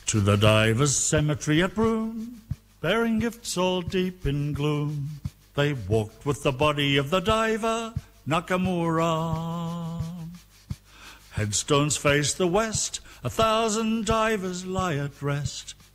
To the divers' cemetery at Broome, bearing gifts all deep in gloom, they walked with the body of the diver Nakamura. Headstones face the west, 1,000 divers lie at rest.